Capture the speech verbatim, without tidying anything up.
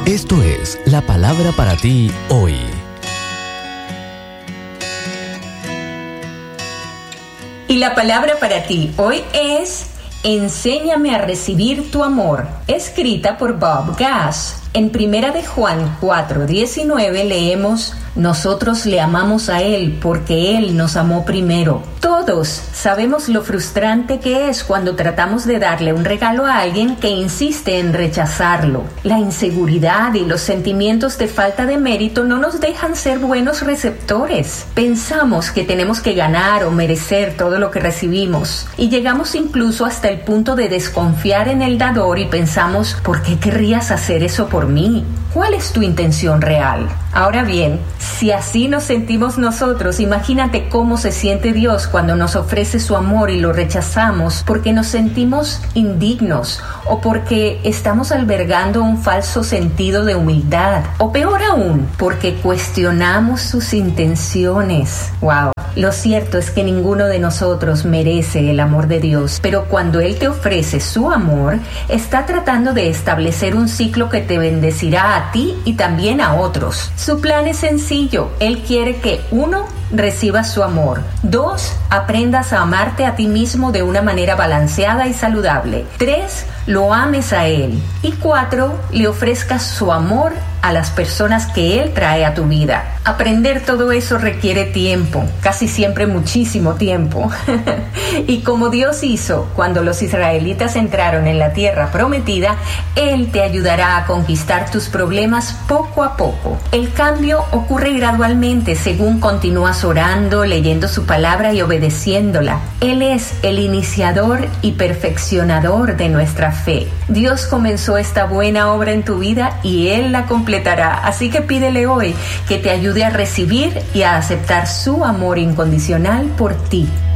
Esto es la palabra para ti hoy. Y la palabra para ti hoy es Enséñame a recibir tu amor, escrita por Bob Gass. En Primera de Juan cuatro diecinueve leemos: nosotros le amamos a Él porque Él nos amó primero. Todos sabemos lo frustrante que es cuando tratamos de darle un regalo a alguien que insiste en rechazarlo. La inseguridad y los sentimientos de falta de mérito no nos dejan ser buenos receptores. Pensamos que tenemos que ganar o merecer todo lo que recibimos y llegamos incluso hasta el punto de desconfiar en el dador y pensamos: ¿por qué querrías hacer eso por mí? ¿Cuál es tu intención real? Ahora bien, si así nos sentimos nosotros, imagínate cómo se siente Dios cuando nos ofrece su amor y lo rechazamos porque nos sentimos indignos o porque estamos albergando un falso sentido de humildad, o peor aún, porque cuestionamos sus intenciones. ¡Wow! Lo cierto es que ninguno de nosotros merece el amor de Dios, pero cuando Él te ofrece su amor, está tratando de establecer un ciclo que te bendecirá a ti y también a otros. Su plan es sencillo. Él quiere que, uno, recibas su amor; dos, aprendas a amarte a ti mismo de una manera balanceada y saludable; tres, lo ames a Él; y cuatro, le ofrezcas su amor a las personas que Él trae a tu vida. Aprender todo eso requiere tiempo, casi siempre muchísimo tiempo. Y como Dios hizo cuando los israelitas entraron en la tierra prometida, Él te ayudará a conquistar tus problemas poco a poco. El cambio ocurre gradualmente según continúas orando, leyendo su palabra y obedeciéndola. Él es el iniciador y perfeccionador de nuestra fe. Dios comenzó esta buena obra en tu vida y Él la completará. Así que pídele hoy que te ayude a recibir y a aceptar su amor incondicional por ti.